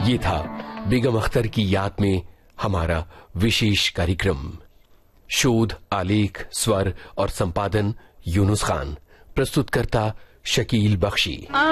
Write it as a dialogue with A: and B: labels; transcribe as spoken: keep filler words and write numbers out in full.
A: ये था बेगम अख्तर की याद में हमारा विशेष कार्यक्रम। शोध, आलेख, स्वर और संपादन यूनुस खान। प्रस्तुतकर्ता शकील बख्शी।